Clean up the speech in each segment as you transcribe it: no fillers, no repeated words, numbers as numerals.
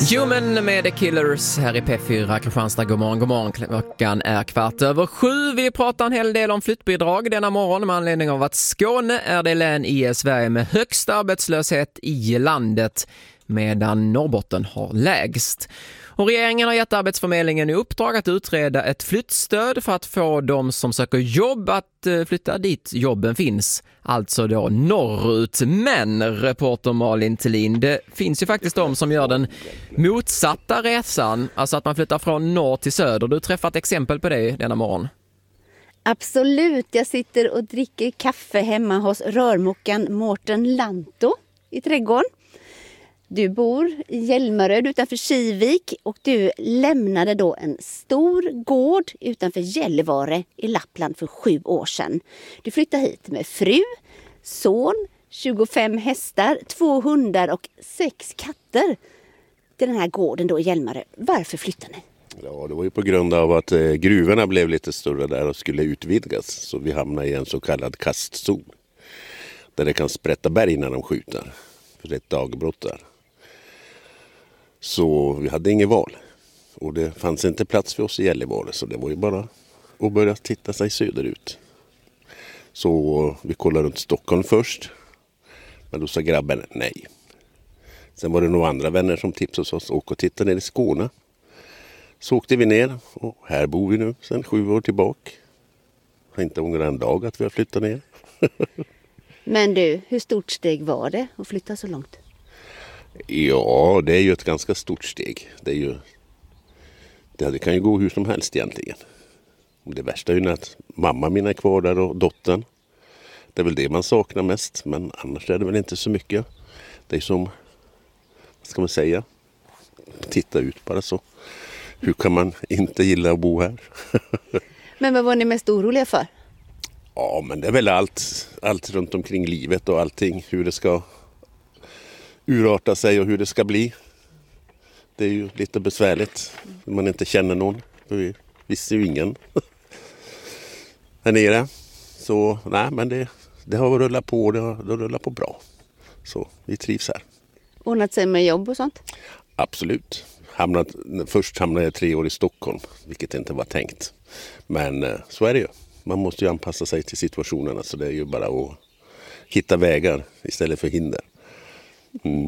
Human med The Killers här i P4 Kristianstad. God morgon. Klockan är 7:15. Vi pratar en hel del om flyttbidrag denna morgon med anledning av att Skåne är det län i Sverige med högst arbetslöshet i landet, medan Norrbotten har lägst. Och regeringen har gett Arbetsförmedlingen i uppdrag att utreda ett flyttstöd för att få de som söker jobb att flytta dit jobben finns, alltså då norrut. Men, reporter Malin Thelin, det finns ju faktiskt de som gör den motsatta resan, alltså att man flyttar från norr till söder. Du har träffat exempel på det denna morgon. Absolut, jag sitter och dricker kaffe hemma hos rörmokaren Mårten Lanto i trädgården. Du bor i Hjälmaröd utanför Kivik och du lämnade då en stor gård utanför Gällivare i Lappland för 7 år sedan. Du flyttade hit med fru, son, 25 hästar, 2 hundar och 6 katter till den här gården då i Hjälmaröd. Varför flyttade ni? Ja, det var ju på grund av att gruvorna blev lite större där och skulle utvidgas. Så vi hamnade i en så kallad kastzon. Där det kan sprätta berg när de skjuter. För det är ett dagbrott där. Så vi hade ingen val. Och det fanns inte plats för oss i Gällivare. Så det var ju bara att börja titta sig söderut. Så vi kollade runt Stockholm först. Men då sa grabben nej. Sen var det några andra vänner som tipsade oss att åka och titta ner i Skåne. Så åkte vi ner och här bor vi nu sedan 7 år tillbaka. Jag har inte ångrat en dag att vi har flyttat ner. Men du, hur stort steg var det att flytta så långt? Ja, det är ju ett ganska stort steg. Det kan ju gå hur som helst egentligen. Det värsta är ju att mamma min är kvar där och dottern. Det är väl det man saknar mest, men annars är det väl inte så mycket. Det är som, vad ska man säga, titta ut bara så. Hur kan man inte gilla att bo här? Men vad var ni mest oroliga för? Ja, men det är väl allt runt omkring livet och allting. Hur det ska urarta sig och hur det ska bli. Det är ju lite besvärligt när man inte känner någon. Vi visste ju ingen här nere. Så nej, men det har rullat på och det har rullat på bra. Så vi trivs här. Ordnat sig med jobb och sånt? Absolut. Först hamnade jag 3 år i Stockholm, vilket inte var tänkt. Men så är det ju. Man måste ju anpassa sig till situationerna, så det är ju bara att hitta vägar istället för hinder. Mm.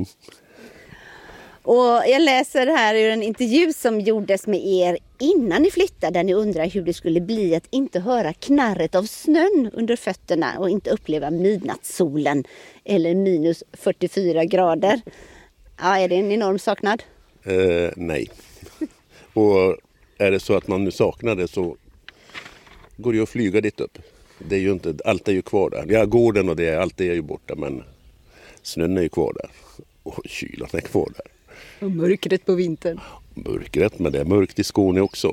Och jag läser här ur en intervju som gjordes med er innan ni flyttade, där ni undrar hur det skulle bli att inte höra knarret av snön under fötterna och inte uppleva midnattssolen eller minus 44 grader. Ja, är det en enorm saknad? Nej. Och är det så att man nu saknar det så går det ju att flyga dit upp. Det är ju inte, allt är ju kvar där. Ja, gården och allt är ju borta, men snön är ju kvar där. Och kylan är kvar där. Och mörkret på vintern. Mörkret, men det är mörkt i Skåne också.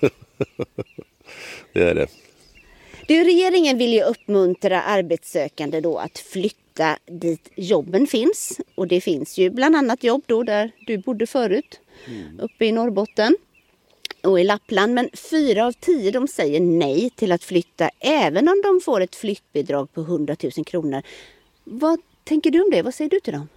Det är det. Regeringen vill ju uppmuntra arbetssökande då att flytta dit jobben finns. Och det finns ju bland annat jobb då där du bodde förut. Uppe i Norrbotten och i Lappland. Men 4 av 10 de säger nej till att flytta även om de får ett flyttbidrag på 100 000 kronor. Vad tänker du om det? Vad säger du till dem?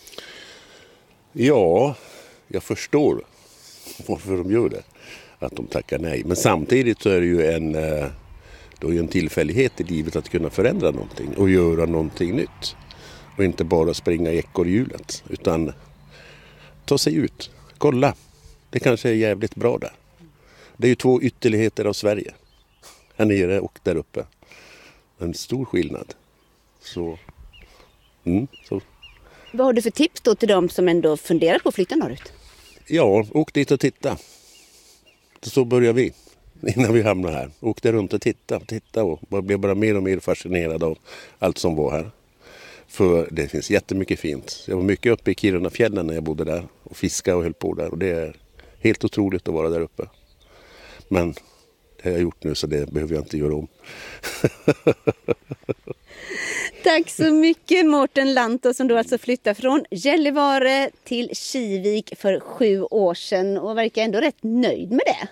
Ja, jag förstår varför de gör det. Att de tackar nej. Men samtidigt så är det ju en tillfällighet i livet att kunna förändra någonting och göra någonting nytt. Och inte bara springa i ekorrhjulet, utan ta sig ut, kolla. Det kanske är jävligt bra där. Det är ju 2 ytterligheter av Sverige. Här nere och där uppe. En stor skillnad. Så. Vad har du för tips då till dem som ändå funderar på att flytta norrut? Ja, åk dit och titta. Så börjar vi. Innan vi hamnar här. Åkte runt och titta och blev bara mer och mer fascinerad av allt som var här. För det finns jättemycket fint. Jag var mycket uppe i Kirunafjällen när jag bodde där och fiskade och höll på där. Och det är helt otroligt att vara där uppe. Men det har jag gjort nu, så det behöver jag inte göra om. Tack så mycket Mårten Lanto, som du alltså flyttar från Gällivare till Kivik för 7 år sedan och verkar ändå rätt nöjd med det.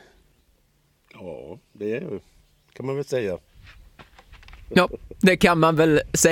Ja, det kan man väl säga. Ja, det kan man väl säga.